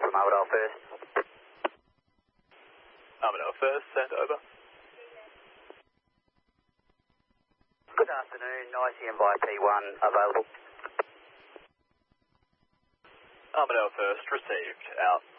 from Armadale First. Armadale First, send over. Good afternoon, ICM by P1 available. Armadale First, received, out.